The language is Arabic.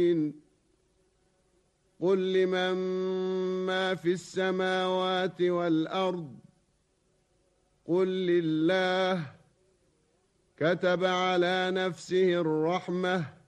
قل لمن ما في السماوات والأرض قل لله كتب على نفسه الرحمة